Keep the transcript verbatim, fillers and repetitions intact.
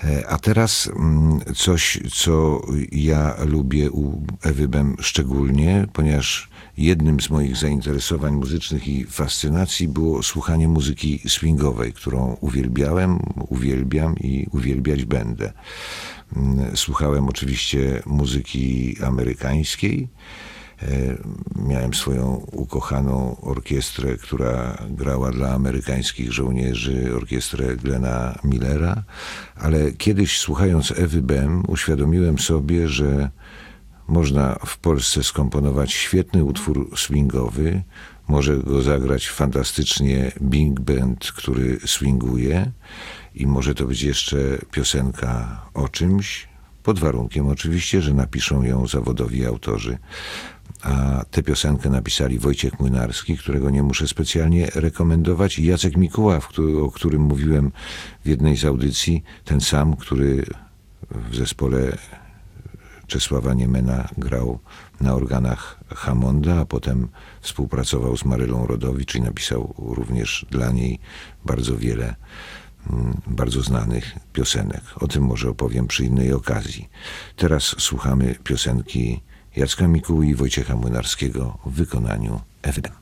A teraz coś, co ja lubię u Ewy Bem szczególnie, ponieważ jednym z moich zainteresowań muzycznych i fascynacji było słuchanie muzyki swingowej, którą uwielbiałem, uwielbiam i uwielbiać będę. Słuchałem oczywiście muzyki amerykańskiej. Miałem swoją ukochaną orkiestrę, która grała dla amerykańskich żołnierzy, orkiestrę Glena Millera, ale kiedyś, słuchając Ewy Bem, uświadomiłem sobie, że można w Polsce skomponować świetny utwór swingowy, może go zagrać fantastycznie big band, który swinguje, i może to być jeszcze piosenka o czymś, pod warunkiem oczywiście, że napiszą ją zawodowi autorzy. A tę piosenkę napisali Wojciech Młynarski, którego nie muszę specjalnie rekomendować, i Jacek Mikuła, o którym mówiłem w jednej z audycji, ten sam, który w zespole Czesława Niemena grał na organach Hammonda, a potem współpracował z Marylą Rodowicz i napisał również dla niej bardzo wiele bardzo znanych piosenek. O tym może opowiem przy innej okazji. Teraz słuchamy piosenki Jacka Mikuły i Wojciecha Młynarskiego w wykonaniu Ewy Bem.